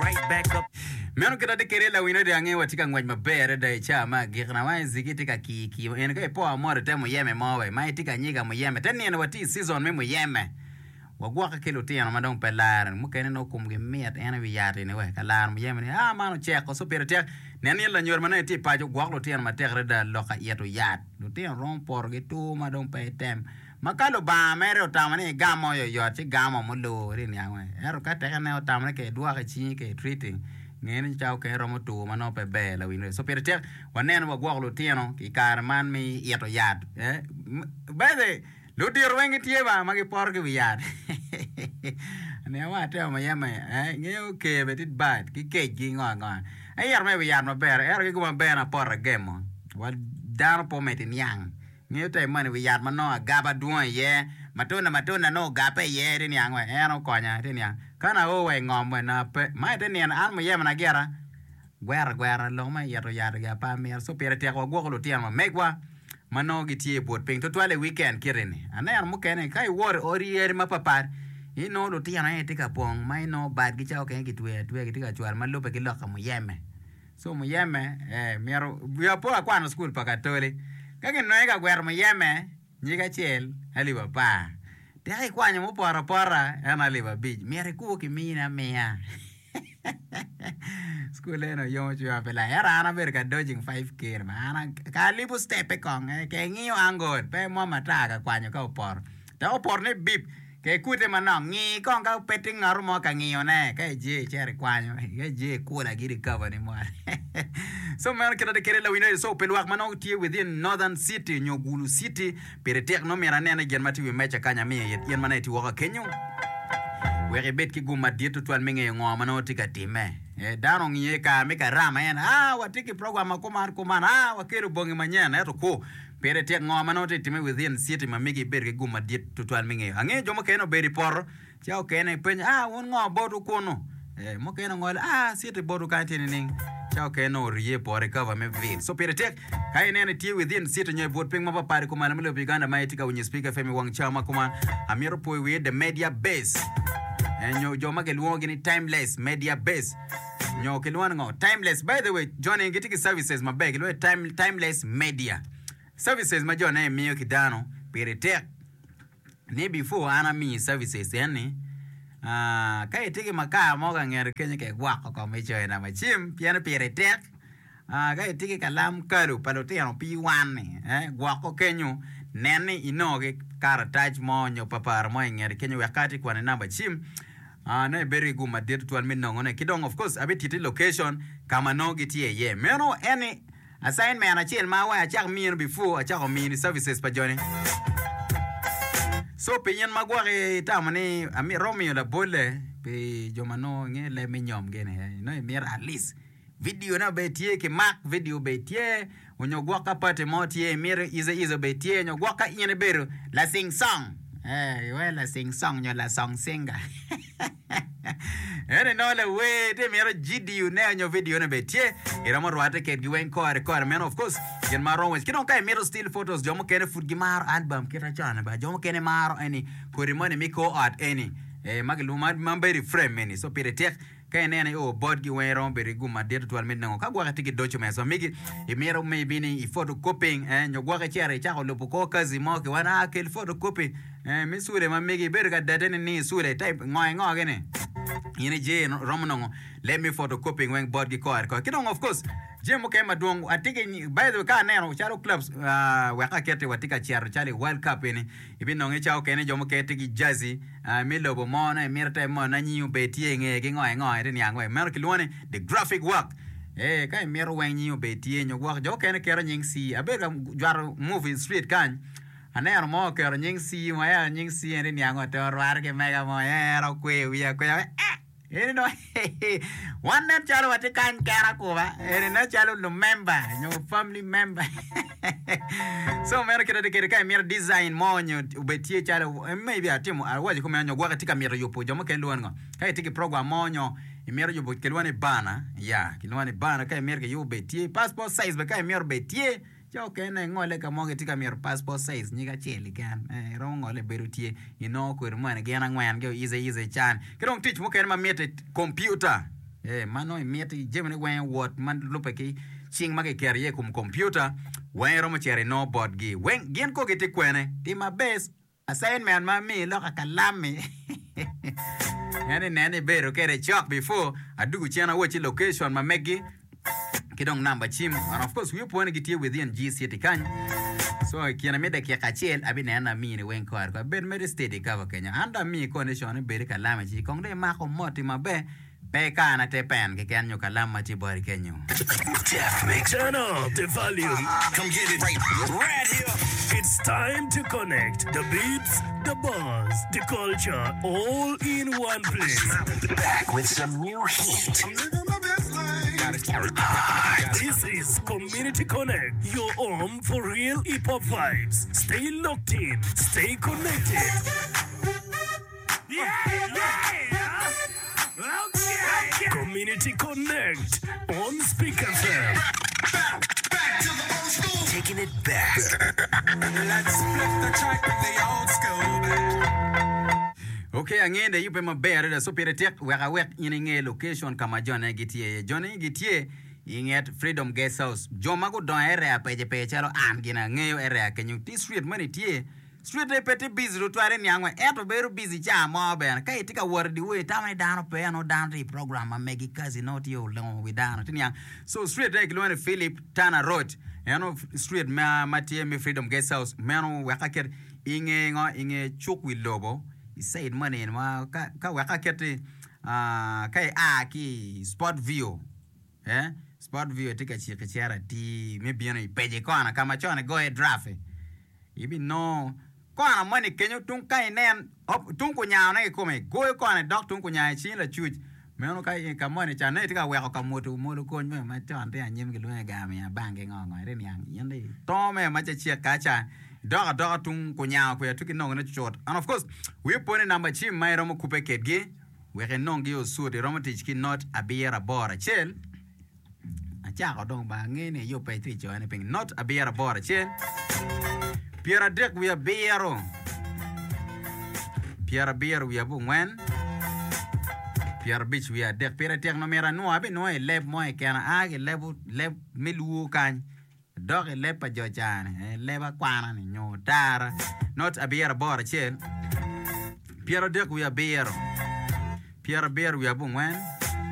right back up. Meno kita de kerela wino de ange watika ngwaj mabere da chama gikna mai zikiti ka kiki en ka po amore te mo yeme mowe mai tika nyiga mo yeme ten en wati season me mo yeme wagwa ka kilo tiano madong pelar mu kene no kum ge miet en wi yate ne we kalar mo yeme ah mano cheko so pere tek nen la nyor mana ti pa jo gwaklo tiano ma tek reda loka yeto yat lo tiano ron por ge tu madong pe tem makalo ba mere otamane gamo yo ti gamo mo lo ri ni angwe ero ka tek ne otamane ke dua ka chi ke treating ngene chao ke romo tu mano pe be la wino so pere tek wanen wa gwaklo tiano ki kar man mi yeto yat bede lo dir wengi tie ba magi por ge yat ne wa te ma yame ngeo ke betit bad ki ke gi ngo ayar me yat ma ber er ge ma be na por gemo wa dan po metin yang ngeo te man wi yat mano gaba duon ye matuna no gape ye ri nyang we eno konya ri nyang kana o we ngom we na pe mai te nien an mo yema na gera gwera lo ma yeto yar ga pa mer so pere te ko lo tian ma megwa mano gitie bot ping to twale weekend kirene ana mo kene kai wor orier ma papar ino lo tian ai te ka pong mai no bad gi chao ke gi twe gi ka chwar ma lo pe gi lo ka mo yeme so mo yeme mero bia po kwa no school pa ka tole ka ke no ga gwer mo yeme nyiga chel aliba pa te ai kwanya mo para ana aliba bij mere ku ki mina mea school eno yo chua pela era ana ber ka dodging 5k mana ka libu step kong ke ngio angon pe mo mataka kwanya ka opor ta opor ne bip ke kute manong ngi kong ka peting ngaru mo ka ngio ne ka je chere kwanya ke je kula giri cover ni mo so man kita de kere la wino so pelwak manong tie within northern city nyogulu city pere tek no mera nene gen mati wi mecha kanya mi yen manati waka kenyu were bet ki guma dietu twal menge ngo mano tika time dano ngie ka me ka rama en watiki program kumana wakiru bongi manyana eto ko pere tek ngo mano time within city mamigi ber ki guma dietu twal menge ange jomo keno beri por chao kene penya won ngo bodu kono mo keno ngol city bodu kantini ning chao keno rie por cover me vil so pere tek kai nene tie within city nyoy bot ping mapa pare kumana mlo biganda maitika unye speaker femi wang chama kuma amiro po we the media base enyo joma ke luongi ni timeless media base nyo ke luongo timeless by the way John ngitiki services mabeg lo timeless media services ma John miyo kidano pere tek ni before ana mi services yani kai tiki makaa moga ngere kenye ke gwako ko mecho na machim piano pere tek kai tiki kalam karu palotiano P1 gwako kenyu nene inoge karataj mo nyo papar mo ngere kenyu wakati kwa namba chim na beri guma date to almin ngone kidong of course abiti location kama no gitie ye meno any assignment achel ma wa achak min before achak min services pa joni so penyen magware tamani ami Romeo la bole pe jomano ngele menyom gene no mir at least video na betie ke mak video betie onyogwa kapate motie mir ize betie nyogwa ka ine beru la sing song la sing song nyola song singa ene no le we te mero GDU ne nyo video ne betie era mo rwate ke giwen ko man of course gen maro wes kidon kai mero still photos jomo kene fut gimar album kira chana ba jomo kene maro any korimone miko art any maglu mamberi frame any so pere tek kai nene bod gi wero beri guma de to almen ngo ka gwa tiki document so migi mero maybe ni photocopying nyo gwa ka chere cha ko ko kazi mo ke wana ke photocopy mi sure ma migi ber ga date ni sure type ngo gene yene je romonongo let me photocopying when bod gi ko kidong of course je mo ke madong atike by the way ka neno charo clubs wa ka kete watika charo chale world cup ni ibino nge chao kene jomo kete gi jazzy milobo mo na mirte mo na nyu betie nge gi ngo ri nyangwe mer kilwane the graphic work kai mero wen nyu betie nyo work jo kene kero nying si abega jwar movie street kan aner mo kero nying si mo ya nying si ri nyangwe to war ke mega mo ro kwe wi eri no one name chalo watikan kara kuba eri no chalo no member no family member so mero kira de kira mero design mo nyo ubetie chalo maybe atimu awaje kuma nyo gwa katika mero yopo jomo kendo ngo kai tiki program mo nyo mero yopo kelwane bana kilwane bana kai mero ke yobetie passport size be kai mero betie jo kene ngole ka moge tika mir passport size nyiga cheli kan ro ngole berutie ino ko mane gena ngwan ge ize chan kidong tich mo ken ma mete computer mano mieti jemne wen wot man lupe ki ching ma ke kerie kum computer wen romo chere no board gi wen gien ko giti kwene ti ma bes assignment ma mi lo ka kalami yani nene bero kere chok before adugu chena wochi location ma megi kidong number chim and of course we point gitie within GC tikany so kiana mede kia kachiel abi nena mi ni wen kwar ko ben med state cover Kenya anda mi condition bere kalama chi kongre ma ko moti mabe pe kana te pen ke kenyo kalama ti bori Kenya Def Mix. Turn up the volume. Come get it right here. It's time to connect the beats, the buzz, the culture, all in one place. Back with some new heat. This is Community Connect, your home for real hip-hop vibes. Stay locked in, stay connected. Okay. Community Connect on Speaker FM. Back to the old school. Taking it back. Let's flip the track with the old school back. Okay, angende yupe mabere da so pere tek wek ininge location kama John gitie. John gitie inget Freedom Guest House. Joma go don area peje chalo an gina ngeyo area Kenya ti street mani tie. Street re pete busy ro tware nyangwe eto beru busy cha mo ben kai tika wardi we tamani dano pe no down the program megi kazi not yo long we down tinya so street re kilone Philip Tana Road street ma matie me Freedom Guest House meno wakaket inge chukwi lobo said money ma ka wakaket kai ki sport view sport view tika chira ti me bieno peje kona kama chone go ahead draft ibi no kona money Kenya tung kai nen tung ku nyaaw na ikome go kona dok tung ku nyaaw chi la chuj meno kai ka money cha ne tika we ka moto ko me ma chon te anyim gi lu ga me bange ngongo re nyang yende to me ma cha chia ka cha dog tung ku nyaaw ku ya tuki no na chot and of course we pone number chim mai romo kupe ketge we ke nongi o su de romo tich ki not abiera bora chel acha ko dong ba ngene yo pe tri jo ne ping not abiera bora chel Pierre Dek we are beero. Pierre Beer we are bungwen. Pierre Beach we are Dek. Pierre Dek no mera no abi no leb mo kana age leb milu kan. Dog leb pa jojane. Leba kwana ni nyo dara. Not a beer bora chen. Pierre Dek we are beero. Pierre Beer we are bungwen.